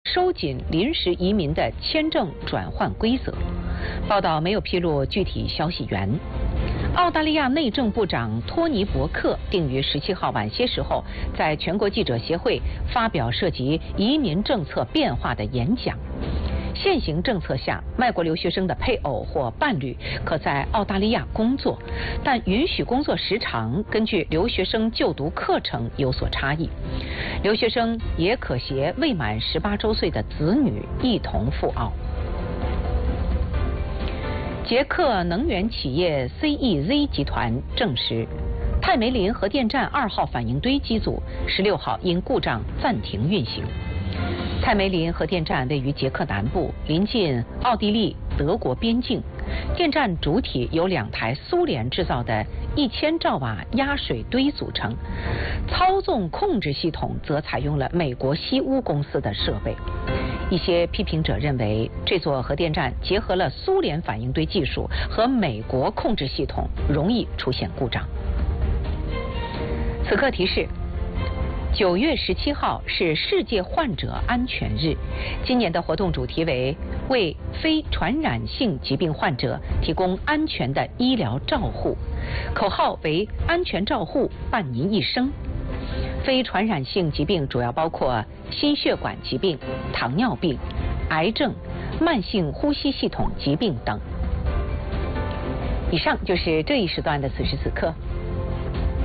收紧临时移民的签证转换规则。报道没有披露具体消息源。澳大利亚内政部长托尼·伯克定于17号晚些时候在全国记者协会发表涉及移民政策变化的演讲。现行政策下，外国留学生的配偶或伴侣可在澳大利亚工作，但允许工作时长根据留学生就读课程有所差异。留学生也可携未满18周岁的子女一同赴澳。捷克能源企业 CEZ 集团证实，泰梅林核电站2号反应堆机组16号因故障暂停运行。泰梅林核电站位于捷克南部，临近奥地利、德国边境。电站主体由2台苏联制造的1000兆瓦压水堆组成，操纵控制系统则采用了美国西屋公司的设备。一些批评者认为，这座核电站结合了苏联反应堆技术和美国控制系统，容易出现故障。此刻提示：9月17号是世界患者安全日，今年的活动主题为为非传染性疾病患者提供安全的医疗照护，口号为安全照护伴您一生。非传染性疾病主要包括心血管疾病、糖尿病、癌症、慢性呼吸系统疾病等。以上就是这一时段的此时此刻。